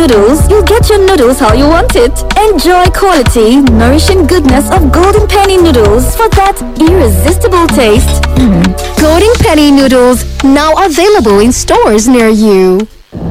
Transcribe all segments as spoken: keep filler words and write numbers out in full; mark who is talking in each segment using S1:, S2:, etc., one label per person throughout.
S1: noodles, you get your noodles how you want it. Enjoy quality, nourishing goodness of Golden Penny noodles for that irresistible taste. Mm.
S2: Golden Penny noodles, now available in stores near you.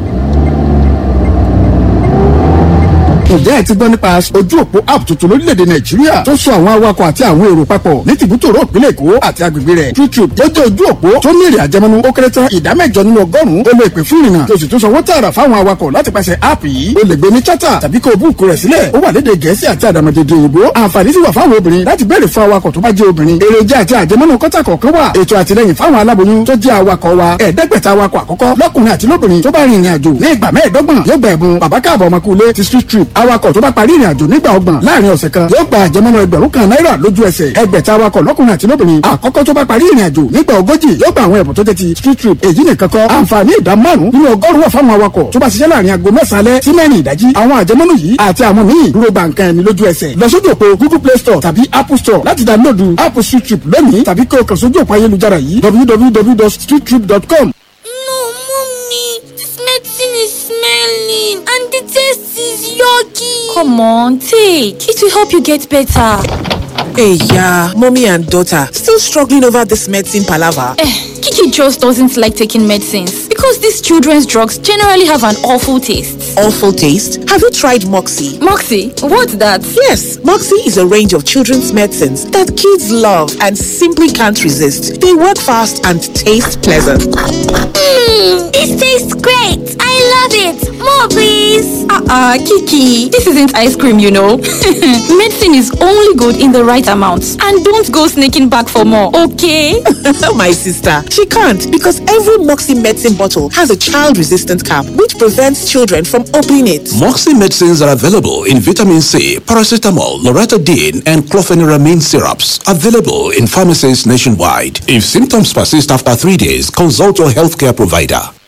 S3: Ǹjẹ́ ẹ ti gbọ́ nípa ojú òpó app tuntun lórílẹ̀‐èdè Nàìjíríà tó so àwọn awakọ̀ àti àwọn èrò papọ̀ ní tìbútòrò ìpínlẹ̀ Èkó àti agbègbè rẹ̀. TrueTrip ó jẹ́ ojú òpó tó ní èrè àjẹmọ́nú ó kéré tán ìdá mẹ́jọ nínú ọgọ́rùn-ún ó lè pè fún ìrìnnà tó sì tún sanwó tààrà fáwọn awakọ̀ láti pàṣẹ app yìí. O lè gbé ní chata tàbí kó o búùkù rẹ̀ sílẹ̀. Ó wà lédè Gẹ̀ẹ́sì àti àdàmọ̀dèdè òyìnbó. Àǹfààní sì wà fáwọn obìnrin láti béèrè fún awakọ̀ tó bá jẹ́ obìnrin. Èròjà àti àjẹmọ́nú kọ́tà kọ̀ọ̀kan wà. Ètò àtìlẹ́yìn fáwọn aláboyún tó jẹ́ awakọ̀ wa. Ẹ̀ẹ́dẹ́gbẹ̀ta awakọ̀ àkọ́kọ́ lọ́kùnrin àti lóbìnrin tó bá rin ìrìn àjò ní ìgbà mẹ́ẹ̀ẹ́dọ́gbọ̀n yóò gba ẹ̀bùn bàbá káàbọ̀ ọmọkùnrin ti TrueTrip. Awakọ̀ tó bá parí ìrìn àjò nígbà ọgbọ̀n láàrin ọ̀sẹ̀ kan yóò gba àjẹmọ́nú ẹgbẹ̀rún kan náírà lójú ẹsẹ̀. Ẹgbẹ̀ta awakọ̀ lọ́kùnrin àti lóbìnrin àkọ́kọ́ tó bá parí ìrìn àjò nígbà ogójì yóò gba àwọn ẹ̀bùn tó jẹ́ ti TrueTrip. Èyí nìkan kọ́, àǹfààní ìdá márùn-ún nínú ọgọ́rùn-ún wà fáwọn awakọ̀ tó bá ṣiṣẹ́ láàrin aago mẹ́sàn-án alẹ́ sí mẹ́rin ìdájí. Àwọn àjẹmọ́nú yìí àti àwọn míì dúró gba nǹkan ẹni lójú ẹsẹ̀. Lọ sójú òpó Google Play Store tàbí Apple Store láti dáńlódù app TrueTrip lónìí tàbí kí o kàn sójú òpó ayélujára yìí w w w dot street trip dot com.
S4: No, mommy, this medicine is smelling and the taste is yucky.
S5: Come on, take. It will help you get better.
S6: Hey, yeah, mommy and daughter still struggling over this medicine palaver.
S5: Eh, Kiki just doesn't like taking medicines because these children's drugs generally have an awful taste.
S6: Awful taste? Have you tried Moxie?
S5: Moxie? What's that?
S6: Yes, Moxie is a range of children's medicines that kids love and simply can't resist. They work fast and taste pleasant.
S4: Mmm, this tastes great. I love it. More, please.
S5: Uh-uh, Kiki. This isn't ice cream, you know. Medicine is only good in the right amount. And don't go sneaking back for more, okay?
S6: My sister, she can't because every Moxie medicine bottle has a child-resistant cap which prevents children from opening it.
S7: Moxie medicines are available in vitamin C, paracetamol, loratadine, and chlorpheniramine syrups. Available in pharmacies nationwide. If symptoms persist after three days, consult your healthcare provider.